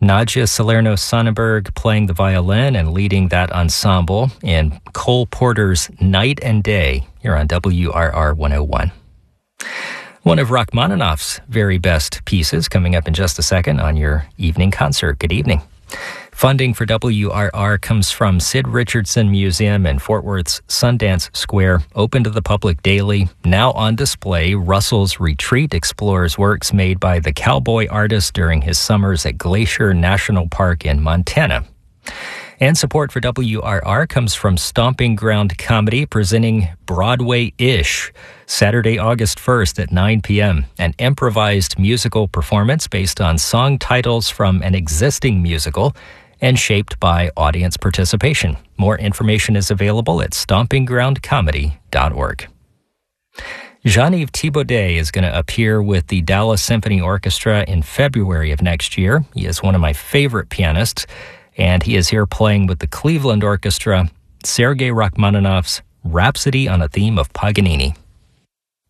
Nadja Salerno-Sonnenberg playing the violin and leading that ensemble in Cole Porter's Night and Day here on WRR 101. One of Rachmaninoff's very best pieces coming up in just a second on your evening concert. Good evening. Funding for WRR comes from Sid Richardson Museum in Fort Worth's Sundance Square, open to the public daily. Now on display, Russell's Retreat explores works made by the cowboy artist during his summers at Glacier National Park in Montana. And support for WRR comes from Stomping Ground Comedy presenting Broadway-ish, Saturday, August 1st at 9 p.m., an improvised musical performance based on song titles from an existing musical and shaped by audience participation. More information is available at stompinggroundcomedy.org. Jean-Yves Thibaudet is going to appear with the Dallas Symphony Orchestra in February of next year. He is one of my favorite pianists, and he is here playing with the Cleveland Orchestra, Sergei Rachmaninoff's Rhapsody on a Theme of Paganini.